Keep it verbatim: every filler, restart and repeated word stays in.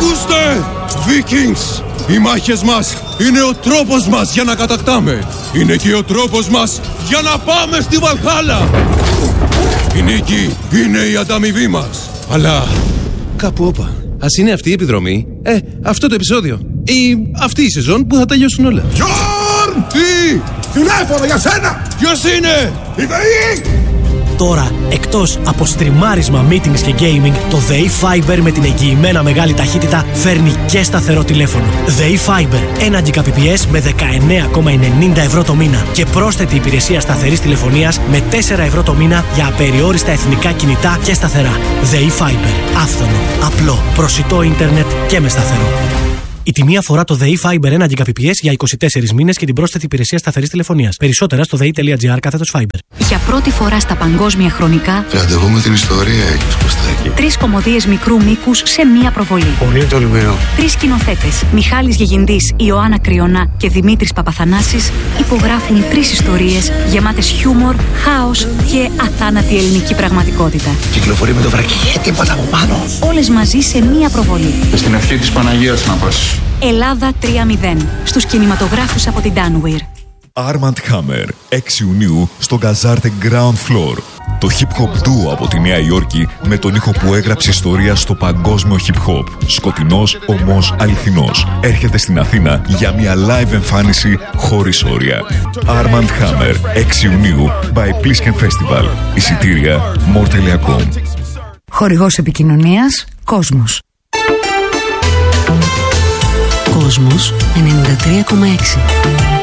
Ακούστε! Vikings! Οι μάχες μας είναι ο τρόπος μας για να κατακτάμε. Είναι και ο τρόπος μας για να πάμε στη Βαλχάλα. Η νίκη είναι η ανταμοιβή μας. Αλλά κάπου όπα. Ας είναι αυτή η επιδρομή, ε, αυτό το επεισόδιο ή αυτή η σεζόν που θα τελειώσουν όλα. Γιόρν! Τι! Τηλέφωνο για σένα! Ποιος είναι? Η ΔΕΗ! Τώρα, εκτός από στριμάρισμα, meetings και gaming, το ΔΕΗ Fiber με την εγγυημένα μεγάλη ταχύτητα φέρνει και σταθερό τηλέφωνο. ΔΕΗ Fiber, ένα Gbps με δεκαεννέα κόμμα ενενήντα ευρώ το μήνα και πρόσθετη υπηρεσία σταθερής τηλεφωνίας με τέσσερα ευρώ το μήνα για απεριόριστα εθνικά κινητά και σταθερά. ΔΕΗ Fiber. Άφθονο, απλό, προσιτό ίντερνετ και με σταθερό. Η τιμή αφορά το ΔΕΗ Fiber ένα Gbps για είκοσι τέσσερις μήνες και την πρόσθετη υπηρεσία σταθερής τηλεφωνίας. Περισσότερα στο δei.gr κάθετος Fiber. Για πρώτη φορά στα παγκόσμια χρονικά, Ραντεβού με την ιστορία έχεις, Κωστάκη. τρεις κωμωδίες μικρού μήκους σε μία προβολή. Πολύ τολμηρό. Τρεις σκηνοθέτες, Μιχάλης Γεγιντής, Ιωάννα Κρυονά και Δημήτρης Παπαθανάσης, υπογράφουν τρεις ιστορίες γεμάτες χιούμορ, χάος και αθάνατη ελληνική πραγματικότητα. Κυκλοφορεί με το βρακί, τίποτα από πάνω. Όλες μαζί σε μία προβολή. Στην ευχή της Παναγίας να πας. Ελλάδα τρία μηδέν. Στους κινηματογράφους από την Danweir. Armand Hammer, έξι Ιουνίου στο Gazarte Ground Floor. Το hip hop duo από τη Νέα Υόρκη με τον ήχο που έγραψε ιστορία στο παγκόσμιο hip hop. Σκοτεινός, όμως αληθινός. Έρχεται στην Αθήνα για μια live εμφάνιση χωρίς όρια. Armand Hammer, έξι Ιουνίου, by Plisken Festival. Εισιτήρια more τελεία com. Χορηγός επικοινωνίας Κόσμος. Κόσμος ενενήντα τρία κόμμα έξι.